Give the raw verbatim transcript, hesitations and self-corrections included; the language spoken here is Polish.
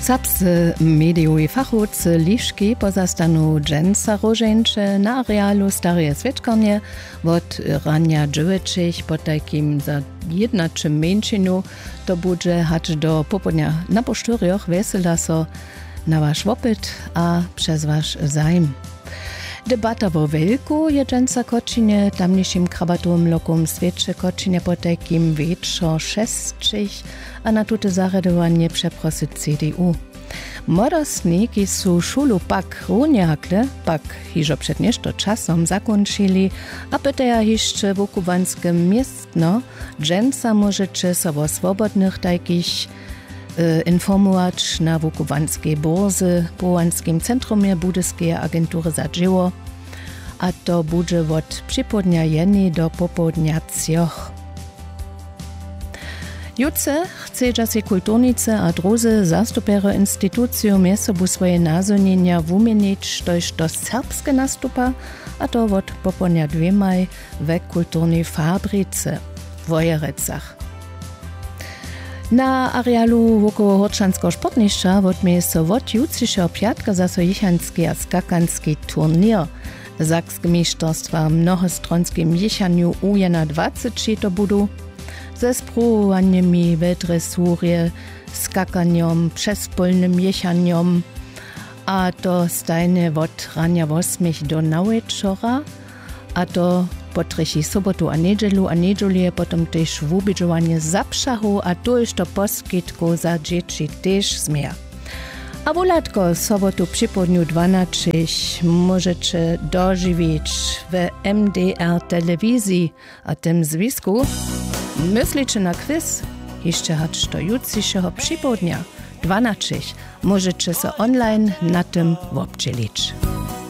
Sapscy mediowi fachowcy liszki pozastanu dżęca rożeńcze na arealu Stareje Swieczkarnie od rania dziewięćich po takim za jednaczym męczynu to będzie hać do popołudnia na poszturioch wesela so na wasz opyt a przez wasz zajm. Debata wo Wielku je dżęca Koczynie, tamniejszym krabatowym lokum Swietsze Koczynie po takim wieczo szesćich, a na tute zaredowanie przeprosy C D U. Młodostniki su szulu pak runjakle, pak hižo przed nieszto czasom zakończyli, a pytaja jeszcze w okuwanskim miestno, dżęca możecie so o swobodnych takich e, informować na wukuwanskiej borzy, połanskim centrumie budyskie agentury za dzieło, a to będzie od przypodnia jeny do popołudnia cioch. Jutce chce się kulturnice a druzy zastupere instytucją miesobu swoje nazonienia wumienić, toż do serbskie nastupa, a to od popołudnia dwemaj we kulturnej fabryce w Wojerecach. Na arealu wokół Horczanskiego Sportniszcza odmieje so od jutrzejszego piatka zaso jechanski a skakanski turnier. Sakskie mistrzostwa w mnohostronskim jechaniu U dwadzieścia to budu. Ze spróbowaniami w dresurie, skakaniom, przespolnym jechaniom, a to stajne od rania osmich do naweczora, a to po trzeciej sobotu a niedzielu, a niedzielę potem też wubidżowanie zapszahu, a to już to poskitku za dzieci też zmier. A wolatko sobotu przy południu dwanaście możecie dożywieć w M D R telewizji, a tym zwisku myślicie na quiz? Jeszcze hać do jutrzejszego przypodnia dwanaście możecie się online na tym obdzielić.